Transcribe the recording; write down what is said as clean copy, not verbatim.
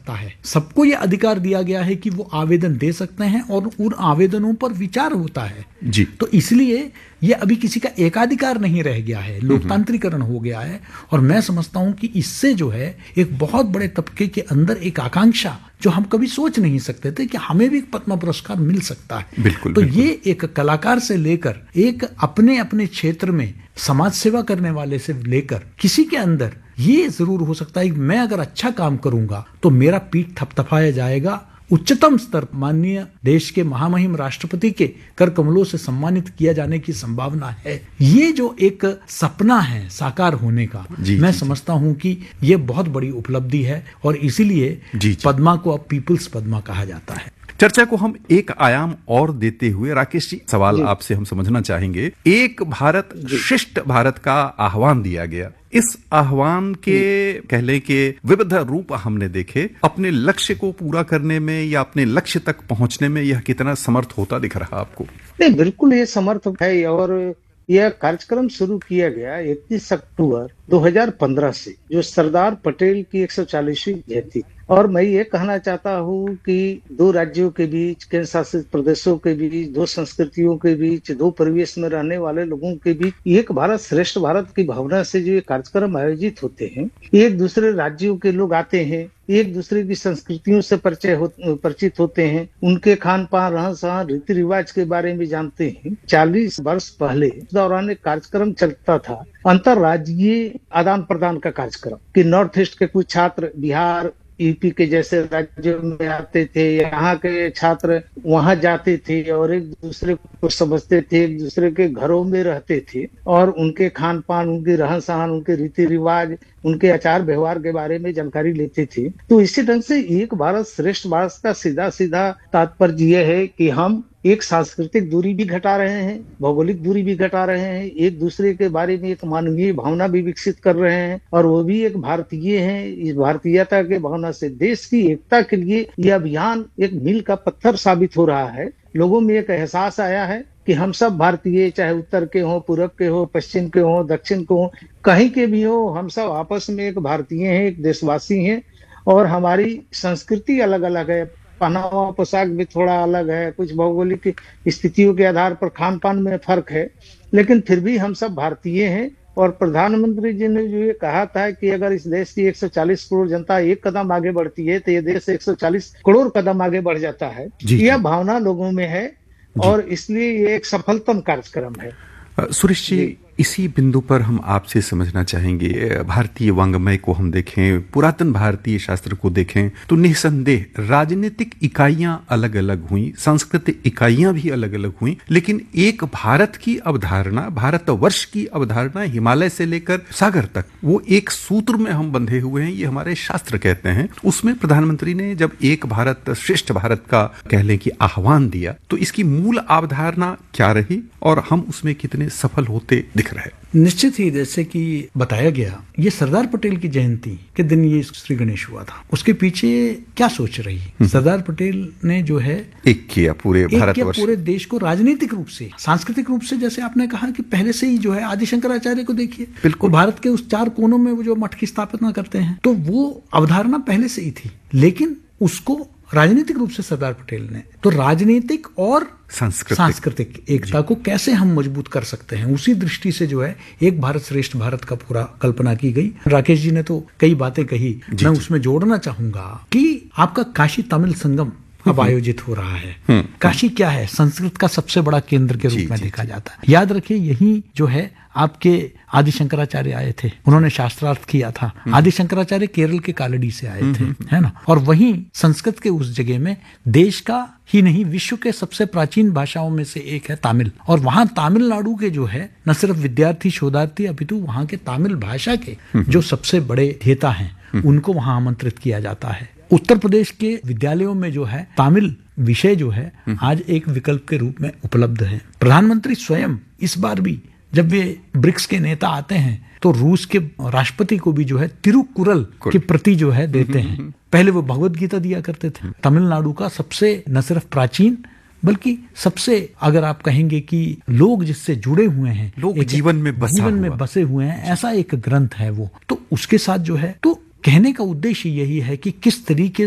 सकता है, सबको ये अधिकार दिया गया है कि वो आवेदन दे सकते हैं और उन आवेदनों पर विचार होता है जी। तो इसलिए ये अभी किसी का एकाधिकार नहीं रह गया है, लोकतांत्रिकरण हो गया है। और मैं समझता हूं कि इससे जो है एक बहुत बड़े तबके के अंदर एक आकांक्षा जो हम कभी सोच नहीं सकते थे कि हमें भी पद्म पुरस्कार मिल सकता है। बिल्कुल, तो बिल्कुल। ये एक कलाकार से लेकर एक अपने अपने क्षेत्र में समाज सेवा करने वाले से लेकर किसी के अंदर ये जरूर हो सकता है कि मैं अगर अच्छा काम करूंगा तो मेरा पीठ थपथपाया जाएगा, उच्चतम स्तर माननीय देश के महामहिम राष्ट्रपति के कर कमलों से सम्मानित किया जाने की संभावना है। ये जो एक सपना है साकार होने का, मैं समझता हूं कि ये बहुत बड़ी उपलब्धि है और इसीलिए पद्मा को अब पीपुल्स पद्मा कहा जाता है। चर्चा को हम एक आयाम और देते हुए राकेश जी, सवाल आपसे हम समझना चाहेंगे। एक भारत श्रेष्ठ भारत का आह्वान दिया गया, इस आह्वान के कह लें कि विविध रूप हमने देखे, अपने लक्ष्य को पूरा करने में या अपने लक्ष्य तक पहुंचने में यह कितना समर्थ होता दिख रहा आपको? नहीं, बिल्कुल ये समर्थ है। और यह कार्यक्रम शुरू किया गया 31 अक्टूबर 2015 से, जो सरदार पटेल की 140वीं जयंती। और मैं ये कहना चाहता हूँ कि दो राज्यों के बीच, केंद्र शासित प्रदेशों के बीच, दो संस्कृतियों के बीच, दो परिवेश में रहने वाले लोगों के बीच एक भारत श्रेष्ठ भारत की भावना से जो ये कार्यक्रम आयोजित होते हैं, एक दूसरे राज्यों के लोग आते हैं, एक दूसरे की संस्कृतियों से परिचित होते हैं, उनके खान पान, रहन सहन, रीति रिवाज के बारे में जानते हैं। 40 वर्ष पहले इस दौरान एक कार्यक्रम चलता था, अंतर्राज्यीय आदान प्रदान का कार्यक्रम, कि नॉर्थ ईस्ट के कुछ छात्र बिहार, यूपी के जैसे राज्यों में आते थे, यहाँ के छात्र वहां जाते थे और एक दूसरे को समझते थे, एक दूसरे के घरों में रहते थे और उनके खान पान, उनके रहन सहन, उनके रीति रिवाज, उनके आचार व्यवहार के बारे में जानकारी लेते थे। तो इसी ढंग से एक भारत श्रेष्ठ भारत का सीधा सीधा तात्पर्य यह है कि हम एक सांस्कृतिक दूरी भी घटा रहे हैं, भौगोलिक दूरी भी घटा रहे हैं, एक दूसरे के बारे में एक मानवीय भावना भी विकसित कर रहे हैं और वो भी एक भारतीय हैं। इस भारतीयता के भावना से देश की एकता के लिए यह अभियान एक मील का पत्थर साबित हो रहा है। लोगों में एक एहसास आया है कि हम सब भारतीय, चाहे उत्तर के हो, पूरब के हो, पश्चिम के हो, दक्षिण के हो, कहीं के भी हो, हम सब आपस में एक भारतीय हैं, एक देशवासी हैं। और हमारी संस्कृति अलग अलग है, पहनावा पोशाक भी थोड़ा अलग है, कुछ भौगोलिक स्थितियों के आधार पर खान पान में फर्क है, लेकिन फिर भी हम सब भारतीय हैं। और प्रधानमंत्री जी ने जो ये कहा था कि अगर इस देश की 140 करोड़ जनता एक कदम आगे बढ़ती है तो ये देश 140 करोड़ कदम आगे बढ़ जाता है, यह भावना लोगों में है और इसलिए ये एक सफलतम कार्यक्रम है। सुरेश जी, इसी बिंदु पर हम आपसे समझना चाहेंगे, भारतीय वांग्मय को हम देखें, पुरातन भारतीय शास्त्र को देखें तो निसंदेह राजनीतिक इकाइयां अलग अलग हुई, सांस्कृतिक इकाइयां भी अलग अलग हुई, लेकिन एक भारत की अवधारणा, भारतवर्ष की अवधारणा हिमालय से लेकर सागर तक, वो एक सूत्र में हम बंधे हुए हैं, ये हमारे शास्त्र कहते हैं। उसमें प्रधानमंत्री ने जब एक भारत श्रेष्ठ भारत का कह लें कि आह्वान दिया, तो इसकी मूल अवधारणा क्या रही और हम उसमें कितने सफल होते दिख रहे? निश्चित ही, जैसे कि बताया गया, ये सरदार पटेल की जयंती के दिन ये श्री गणेश हुआ था। उसके पीछे क्या सोच रही सरदार पटेल ने जो है एक किया पूरे भारतवर्ष, पूरे देश को राजनीतिक रूप से, सांस्कृतिक रूप से, जैसे आपने कहा कि पहले से ही जो है आदि शंकराचार्य को देखिए, बिल्कुल भारत के उस 4 कोनों में वो जो मठ की स्थापना करते हैं, तो वो अवधारणा पहले से ही थी, लेकिन उसको राजनीतिक रूप से सरदार पटेल ने, तो राजनीतिक और सांस्कृतिक एकता को कैसे हम मजबूत कर सकते हैं, उसी दृष्टि से जो है एक भारत श्रेष्ठ भारत का पूरा कल्पना की गई। राकेश जी ने तो कई बातें कही, मैं उसमें जोड़ना चाहूंगा कि आपका काशी तमिल संगम अब आयोजित हो रहा है। काशी क्या है? संस्कृत का सबसे बड़ा केंद्र के रूप में देखा जाता है। याद रखिए, यही जो है आपके आदि शंकराचार्य आए थे, उन्होंने शास्त्रार्थ किया था। आदि शंकराचार्य केरल के कालड़ी से आए थे, है ना। और वहीं संस्कृत के उस जगह में देश का ही नहीं, विश्व के सबसे प्राचीन भाषाओं में से एक है तमिल। और वहां तमिलनाडु के जो है न सिर्फ विद्यार्थी शोधार्थी, अपितु वहां के तमिल भाषा के जो सबसे बड़े धेता हैं, उनको वहां आमंत्रित किया जाता है। उत्तर प्रदेश के विद्यालयों में जो है तमिल विषय जो है आज एक विकल्प के रूप में उपलब्ध है। प्रधानमंत्री स्वयं इस बार भी जब वे ब्रिक्स के नेता आते हैं तो रूस के राष्ट्रपति को भी जो है तिरुकुरल की प्रति जो है देते हैं। पहले वो भगवत गीता दिया करते थे। तमिलनाडु का सबसे न सिर्फ प्राचीन बल्कि सबसे, अगर आप कहेंगे कि लोग जिससे जुड़े हुए हैं, लोग जीवन में बसे हुए हैं, ऐसा एक ग्रंथ है वो। तो उसके साथ जो है, तो कहने का उद्देश्य यही है कि किस तरीके